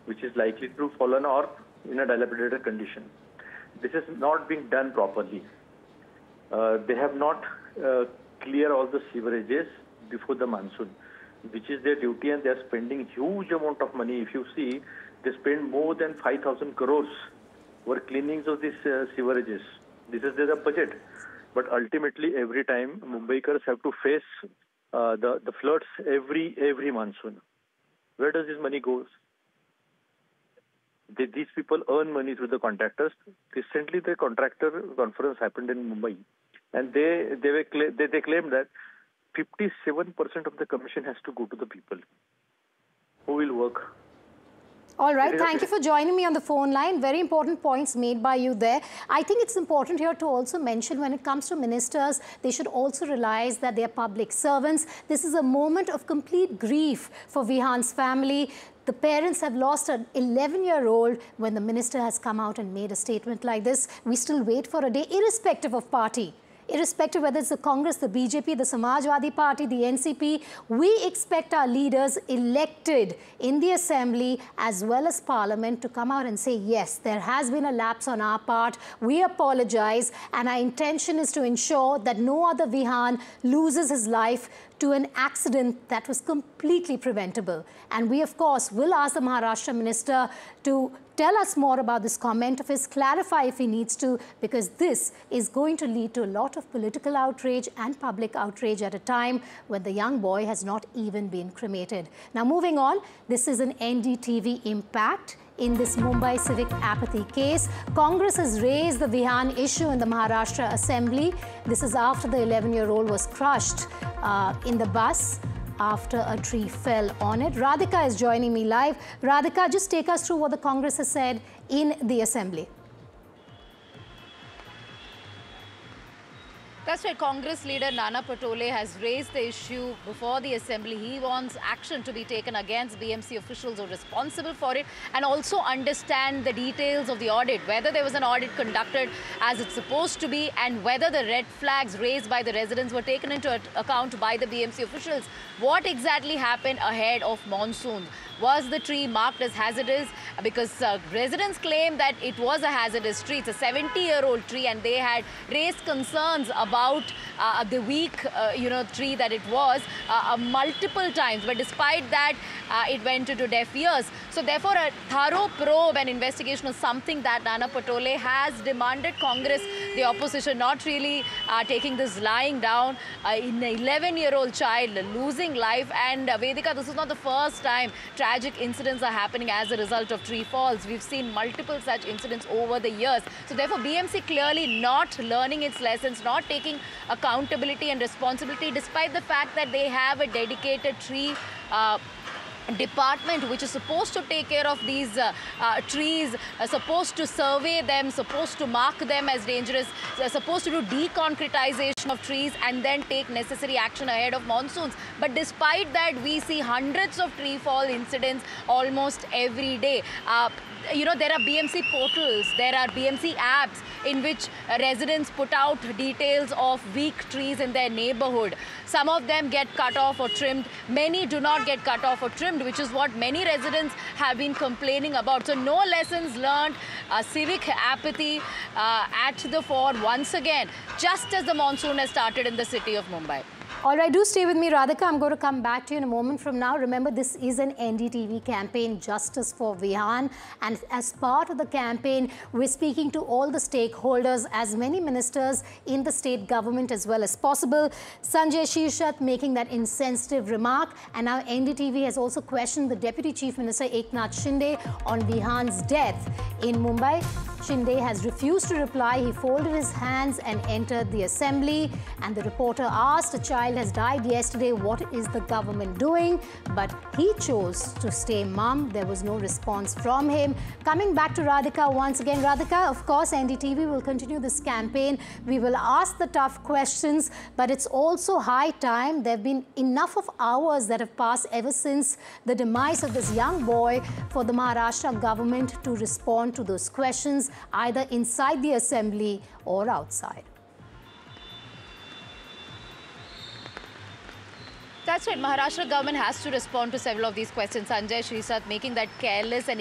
which is likely to fallen or in a dilapidated condition. This is not being done properly. They have not cleared all the sewerages before the monsoon, which is their duty, and they are spending huge amount of money. If you see, they spend more than 5,000 crores for cleanings of these sewerages. This is their budget. But ultimately, every time, Mumbaikars have to face the floods every monsoon. Where does this money go? These people earn money through the contractors. Recently, the contractor conference happened in Mumbai, and they claimed that 57% of the commission has to go to the people who will work. All right, thank you for joining me on the phone line. Very important points made by you there. I think it's important here to also mention when it comes to ministers, they should also realize that they are public servants. This is a moment of complete grief for Vihan's family. The parents have lost an 11-year-old when the minister has come out and made a statement like this. We still wait for a day, irrespective of party. Irrespective whether it's the Congress, the BJP, the Samajwadi Party, the NCP, we expect our leaders elected in the assembly as well as parliament to come out and say, yes, there has been a lapse on our part. We apologize, and our intention is to ensure that no other Vihan loses his life to an accident that was completely preventable. And we, of course, will ask the Maharashtra minister to tell us more about this comment of his, clarify if he needs to, because this is going to lead to a lot of political outrage and public outrage at a time when the young boy has not even been cremated. Now, moving on, this is an NDTV impact. In this Mumbai civic apathy case, Congress has raised the Vihan issue in the Maharashtra Assembly. This is after the 11-year-old was crushed in the bus after a tree fell on it. Radhika is joining me live. Radhika, just take us through what the Congress has said in the Assembly. That's right. Congress leader Nana Patole has raised the issue before the Assembly. He wants action to be taken against BMC officials who are responsible for it, and also understand the details of the audit, whether there was an audit conducted as it's supposed to be, and whether the red flags raised by the residents were taken into account by the BMC officials. What exactly happened ahead of monsoon? Was the tree marked as hazardous? Because residents claim that it was a hazardous tree. It's a 70-year-old tree, and they had raised concerns about the weak, tree that it was multiple times. But despite that, it went into deaf ears. So therefore, a thorough probe and investigation is something that Nana Patole has demanded. Congress, the opposition, not really taking this lying down. In an 11-year-old child losing life. And Vedika, this is not the first time tragic incidents are happening as a result of tree falls. We've seen multiple such incidents over the years. So therefore, BMC clearly not learning its lessons, not taking accountability and responsibility, despite the fact that they have a dedicated tree department which is supposed to take care of these trees, supposed to survey them, supposed to mark them as dangerous, supposed to do deconcretization of trees and then take necessary action ahead of monsoons. But despite that, we see hundreds of tree fall incidents almost every day. There are BMC portals, there are BMC apps in which residents put out details of weak trees in their neighborhood. Some of them get cut off or trimmed. Many do not get cut off or trimmed, which is what many residents have been complaining about. So no lessons learned, civic apathy at the fore once again, just as the monsoon has started in the city of Mumbai. All right, do stay with me, Radhika. I'm going to come back to you in a moment from now. Remember, this is an NDTV campaign, Justice for Vihan. And as part of the campaign, we're speaking to all the stakeholders, as many ministers in the state government as well as possible. Sanjay Shirshat making that insensitive remark. And now NDTV has also questioned the Deputy Chief Minister Eknath Shinde on Vihan's death in Mumbai. Shinde has refused to reply. He folded his hands and entered the assembly. And the reporter asked, a child has died yesterday, what is the government doing? But he chose to stay mum. There was no response from him. Coming back to Radhika once again. Radhika, of course, NDTV will continue this campaign. We will ask the tough questions, but it's also high time. There have been enough of hours that have passed ever since the demise of this young boy for the Maharashtra government to respond to those questions, either inside the assembly or outside. That's right. Maharashtra government has to respond to several of these questions. Sanjay Shirshat making that careless and